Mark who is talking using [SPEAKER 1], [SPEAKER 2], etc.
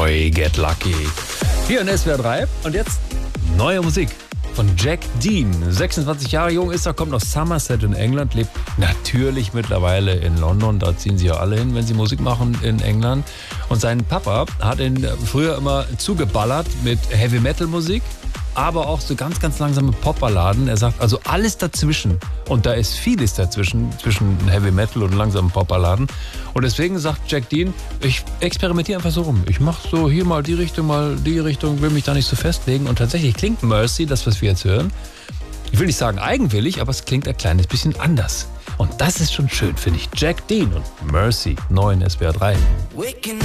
[SPEAKER 1] Boy, Get Lucky. Hier in SWR 3 und jetzt neue Musik von Jack Dean. 26 Jahre jung ist er, kommt aus Somerset in England, lebt natürlich mittlerweile in London. Da ziehen sie ja alle hin, wenn sie Musik machen in England. Und sein Papa hat ihn früher immer zugeballert mit Heavy-Metal-Musik, aber auch so ganz, ganz langsame Popballaden. Er sagt, also alles dazwischen. Und da ist vieles dazwischen, zwischen Heavy Metal und langsamen Popballaden. Und deswegen sagt Jack Dean, ich experimentiere einfach so rum. Ich mache so hier mal die Richtung, will mich da nicht so festlegen. Und tatsächlich klingt Mercy, das, was wir jetzt hören, ich will nicht sagen eigenwillig, aber es klingt ein kleines bisschen anders. Und das ist schon schön, finde ich. Jack Dean und Mercy, 9 SWR 3.